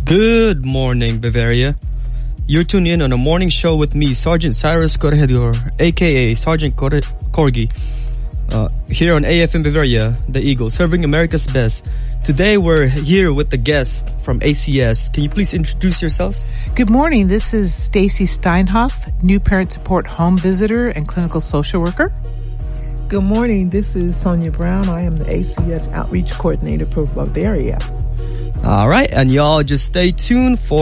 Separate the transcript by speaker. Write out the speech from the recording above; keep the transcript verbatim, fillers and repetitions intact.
Speaker 1: Good morning, Bavaria. You're tuned in on a morning show with me, Sergeant Cyrus Corregidor, aka Sergeant Cor- Corgi, uh, here on A F M Bavaria, the Eagle, serving America's best. Today we're here with the guest from A C S. Can you please introduce yourselves?
Speaker 2: Good morning. This is Stacy Steinhoff, new parent support home visitor and clinical social worker.
Speaker 3: Good morning. This is Sonia Brown. I am the A C S Outreach Coordinator for Bavaria.
Speaker 1: All right, and y'all just stay tuned for